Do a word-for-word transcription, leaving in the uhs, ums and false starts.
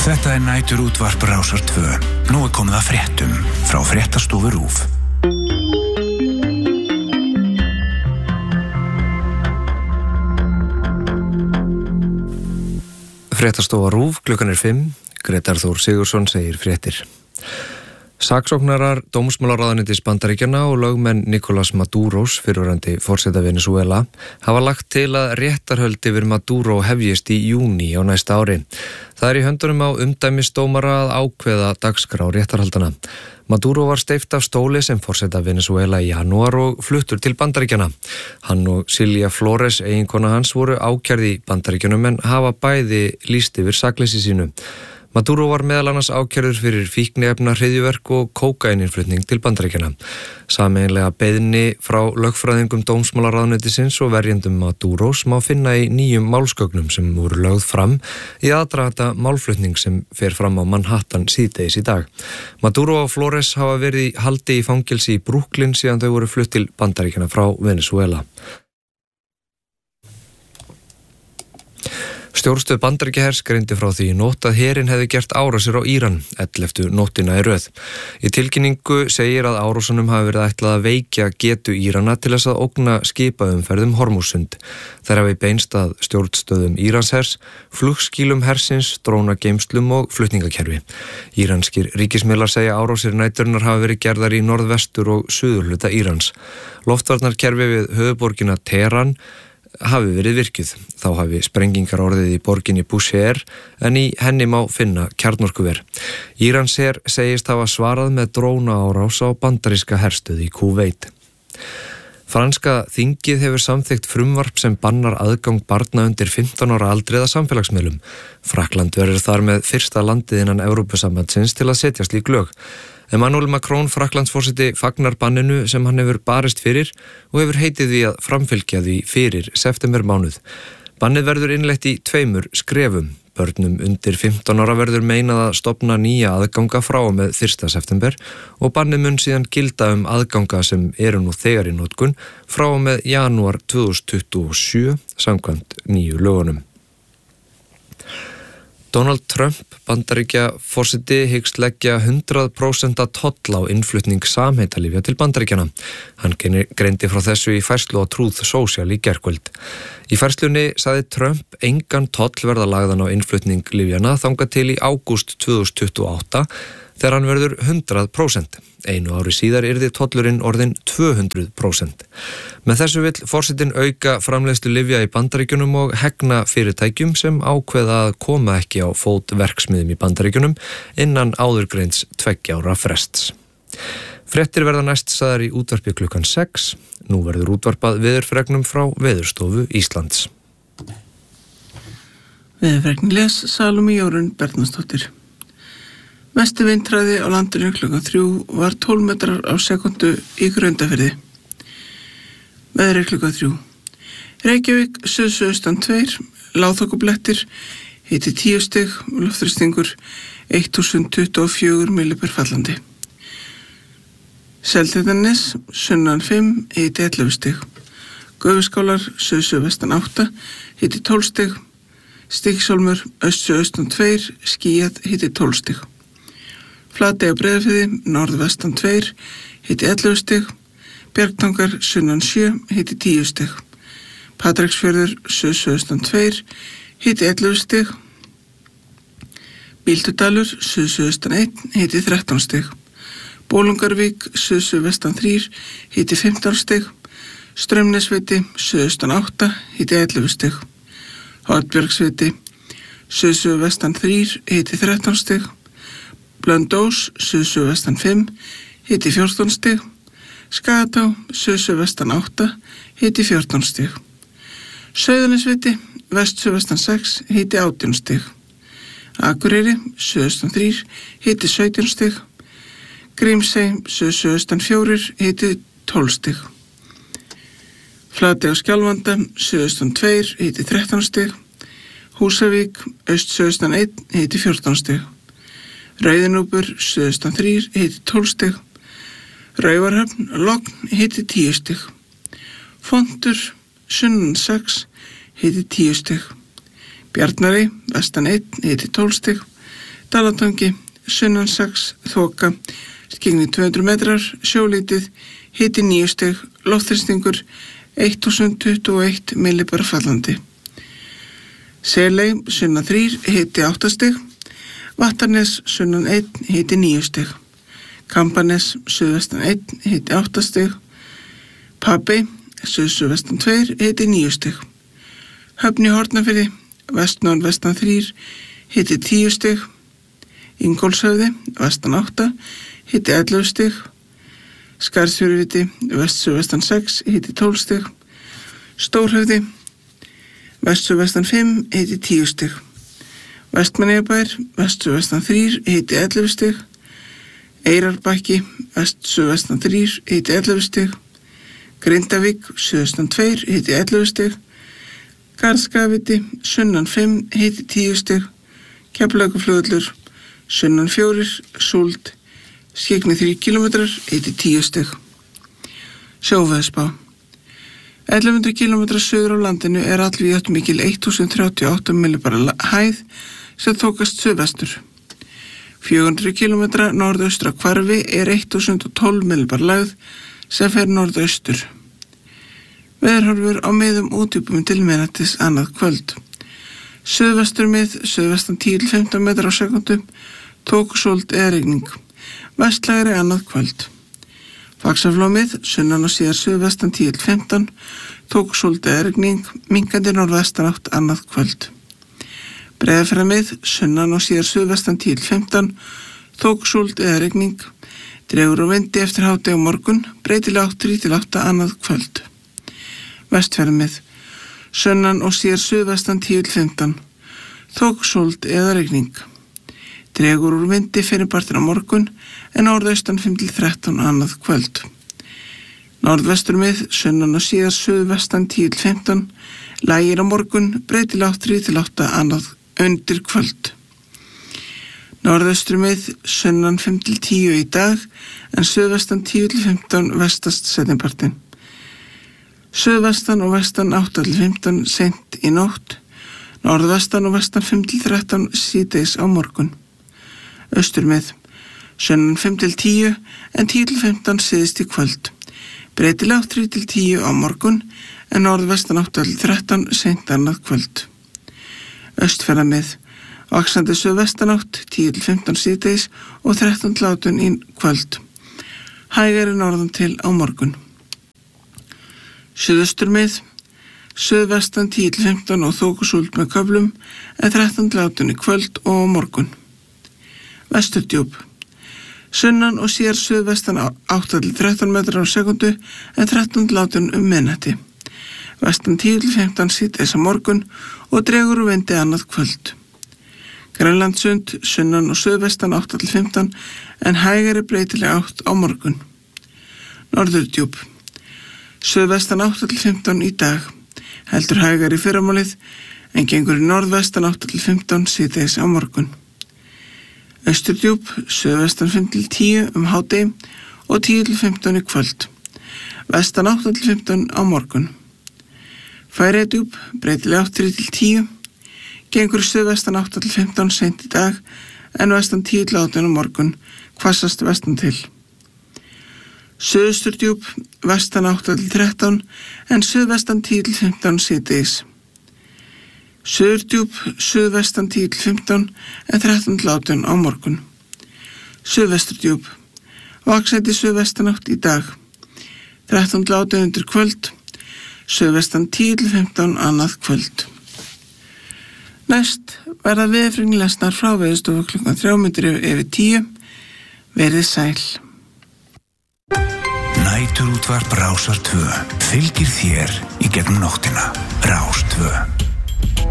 Þetta er nætur útvarp Rásar tvö. Nú er komið að fréttum frá fréttastofu RÚV. Fréttastofa RÚV, klukkan er fimm. Grétar Þór Sigurðsson segir fréttir. Saksóknarar dómsmálaráðuneytis Bandaríkjanna og lögmenn Nicolás Maduros, fyrrverandi forseta Venezuela, hafa lagt til að réttarhöld yfir Maduro hefjist í júní á næsta ári. Það er í höndunum á umdæmisdómara að ákveða dagskrá réttarhaldana. Maduro var steypt af stóli sem forseta Venezuela í janúar og fluttur til Bandaríkjanna. Hann og Silja Flores, eiginkona hans, voru ákærð í Bandaríkjunum en hafa bæði lýst yfir sakleysi sínu. Maduro var meðal annars ákærður fyrir fíkniefna hryðjuverk og kókaíninnflutning til Bandaríkjanna. Sameiginlega beiðni frá lögfræðingum dómsmálaráðuneytisins og verjendum Maduros má finna í nýjum málsgögnum sem voru lögð fram í aðdraganda málflutning sem fer fram á Manhattan síðdegis í dag. Maduro og Flores hafa verið í haldi í fangelsi í Brooklyn síðan þau voru flutt til Bandaríkjanna frá Venezuela. Stjórnstöð Bandaríkjahers greindi frá því í nótt að herinn hefði gert árásir á Íran, elleftu nóttina í röð. Í tilkynningu segir að árásunum hafi verið ætlað að veikja getu Írana til þess að ógna skipaumferðum Hormússund. Þær hafi beinst að stjórnstöðum Íranshers, flugskýlum hersins, drónageymslum og flutningakerfi. Íranskir ríkismiðlar segja árásir næturinnar hafi verið gerðar í norðvestur og suðurhluta Írans. Loftvarnarkerfi við höfuðborgina Teheran hafi verið virkjuð. Þá hafi sprengingar orðið í borginni Bushehr en í henni má finna kjarnorkuver. Íransher segist hafa svarað með drónaárás á bandaríska herstöð í Kúveit. Franska þingið hefur samþykkt frumvarp sem bannar aðgang barna undir fimmtán ára aldri að samfélagsmiðlum. Frakkland verður þar með fyrsta landið innan Evrópusambandsins til að setja slík lög. Emmanuel Macron, Frakklandsforseti, fagnar banninu sem hann hefur barist fyrir og hefur heitið því að framfylgja því fyrir septembermánuð. Bannið verður innleitt í tveimur skrefum. Börnum undir fimmtán ára verður meinað að stofna nýja aðganga frá og með fyrsta september og bannið mun síðan gilda um aðganga sem eru nú þegar í notkun frá og með janúar tvö þúsund tuttugu og sjö samkvæmt nýju lögunum. Donald Trump, Bandaríkjaforseti, hyggst leggja hundrað prósent toll á innflutning samheitalyfja til Bandaríkjanna. Hann greindi frá þessu í færslu á Truth Social í gærkvöld. Í færslunni sagði Trump engan toll verða lagðan á innflutning lyfjana þangað til í ágúst tvö þúsund tuttugu og átta þegar hann verður hundrað prósent. Einu ári síðar yrði tollurinn orðin tvö hundruð prósent. Með þessu vill forsetinn auka framleiðslu lyfja í Bandaríkjunum og hegna fyrirtækjum sem ákveða að koma ekki á fót verksmiðum í Bandaríkjunum innan áðurgreinds tveggja ára frests. Fréttir verða næst sagðar í útvarpi klukkan sex. Nú verður útvarpað veðurfregnum frá Veðurstofu Íslands. Veðurfregn les Salóme Jórunn Bernharðsdóttir. Mestu vindhraði á landinu klukkan þrjú var tólf metrar á sekundu í Grundarfirði. Veðri klukkan þrjú. Reykjavík suðsuðaustan tveir, lágþokublettir, hiti tíu stig, loftþrýstingur þúsund tuttugu og fjögur millimetrar per fallandi. Seltjarnarnes sunnan fimm, hiti ellefu stig. Gufuskálar suðsuðvestan átta, hiti tólf stig. Stykkishólmur austsuðaustan tveir, skýjað, hiti tólf stig. Flatey á Breiðafirði, norðvestan tveir, hiti ellefu stig. Bjargtangar sunnan sjö, hiti tíu stig. Patreksfjörður suðsuðaustan tveir, hiti ellefu stig. Bíldudalur suðsuðaustan einn, hiti þrettán stig. Bolungarvík suðsuðvestan þrír, hiti fimmtán stig. Straumnesviti suðaustan átta, hiti ellefu stig. Hornbjargsviti suðsuðvestan þrír, hiti þrettán stig. Blöndós suðsuðvestan fimm, hiti fjórtán stig. Skagatá suðsuðvestan átta, hiti fjórtán stig. Sauðanesviti vestsuðvestan sex, hiti átján stig. Akureyri suðaustan þrír, hiti sautján stig. Grímsey suðsuðvestan fjórir, hiti tólf stig. Flatey á Skjálfanda suðaustan tveir, hiti þrettán stig. Húsavík austsuðaustan einn, hiti fjórtán stig. Rauðinúpur suðaustan þrír, hiti tólf stig. Raufarhöfn Logn, hiti tíu stig. Fontur sunnan sex, hiti tíu stig. Bjarnarey vestan einn, hiti tólf stig. Dalatangi, sunnan sex, þoka, skyggni tvö hundruð metrar, sjólítið, hiti níu stig, loftþrýstingur þúsund tuttugu og eitt millibara fallandi. Seley, sunnan þrír, hiti átta stig, Vattarnes, sunnan einn, hiti níu stig, Kambanes, suðvestan einn, hiti átta stig, Papey, suð-suðvestan tveir, hiti níu stig, Höfn í Hornafirði, vest-norðvestan þrír, hiti tíu stig, Ingólfshöfði, vestan átta, hiti ellefu stig, Skarðsfjöruviti, vest-suðvestan sex, hiti tólf stig, Stórhöfði, vest-suðvestan fimm, hiti tíu stig, Vestmannaeyjabær, vest-suðvestan þrír, hiti ellefu stig, Eyrarbakki, vest-suðvestan þrír, hiti ellefu stig, Grindavík, suðvestan tveir, hiti ellefu stig, Garðskagaviti, sunnan fimm, hiti tíu stig, Keflavíkurflugvöllur, sunnan fjórir, Súld, skyggni þrír kílómetrar, hiti tíu stig. Sjóveðurspá. ellefu hundruð kílómetrar suður á landinu er allvíðjátt mikil þúsund þrjátíu og átta millibara hæð sem þokast suðvestur. fjögur hundruð kílómetrar norðaustra hvarfi er þúsund og tólf millibara lægð sem fer norðaustur. Veðurhorfur á miðum útdjúpum til miðnættis annað kvöld. Suðvestur mið, suðvestan tíu til fimmtán metrar á sekúndu, þokusúld eða rigning. Vestlægari annað kvöld. Faxaflómið, sunnan og síðar suðvestan tíu til fimmtán, þokusúld eða rigning, minnkandi norðvestanátt annað kvöld. Breiðafjarðarmið, sunnan og síðar suðvestan tíu til fimmtán, þokusúld eða rigning, dregur og vindi eftir hádegi á morgun, breytileg átt þrír til átta annað kvöld. Vestfjarðarmið, sunnan og síðar suðvestan tíu til fimmtán, þokusúld eða rigning, dregur úr vindi fyrirpartin á morgun en norðaustan fimm til þrettán annað kvöld. Norðvesturmið, sunnan og síðar suðvestan tíu til fimmtán, lægir á morgun, breytileg átt þrír til átta annað undir kvöld. Norðausturmið, sunnan fimm til tíu í dag en suðvestan tíu til fimmtán vestast seinnipartinn. Suðvestan og vestan átta til fimmtán seint í nótt, norðvestan og vestan fimm til þrettán síðdegis á morgun. Austurmið, sunnan fimm til tíu en tíu til fimmtán síðst í kvöld. Breytileg átt þrír til tíu á morgun en norðvestan átta til þrettán seint annað kvöld. Austfjarðamið, vaxandi suðvestanátt tíu til fimmtán síðdegis og þrettán til átján í kvöld. Hægari norðan til á morgun. Suðausturmið, suðvestan tíu til fimmtán og þokusúld með köflum en þrettán til átján í kvöld og á morgun. Vesturdjúp, sunnan og síðar suðvestan átta til þrettán metrar á sekundu en þrettán til átján um miðnætti. Vestan tíu til fimmtán síðdegis á morgun og dregur úr vindi annað kvöld. Grænlandssund, sunnan og suðvestan átta til fimmtán en hægari breytileg átt á morgun. Norðurdjúp, suðvestan átta til fimmtán í dag, heldur hægari í fyrramálið en gengur í norðvestan átta til fimmtán síðdegis á morgun. Austurdjúp, suðvestan fimm til tíu um hádegi og tíu til fimmtán í kvöld. Vestan átta til fimmtán á morgun. Færeyjadjúp, breytileg átt þrír til tíu, gengur í suðvestan átta til fimmtán seint í dag en vestan tíu til átján á morgun, hvassast vestan til. Suðausturdjúp, vestan átta til þrettán en suðvestan tíu til fimmtán síðdegis. Suðurdjúp, suðvestan tíu til fimmtán en þrettán til átján á morgun. Suðvesturdjúp, vaxandi suðvestanátt í dag, þrettán til átján undir kvöld, suðvestan tíu til fimmtán annað kvöld. Næst verða veðurfregnir lesnar frá Veðurstofu klukkan þrjár mínútur yfir tíu. Verið sæl. Næturútvarp Rásar tvö fylgir þér í gegnum nóttina. Rás tvö.